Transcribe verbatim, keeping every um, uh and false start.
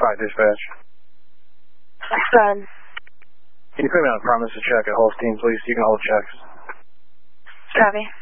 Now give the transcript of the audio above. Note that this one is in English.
five, dispatch. Son. Can you put me on a promise to check at Holstein, please? You can hold checks. Copy.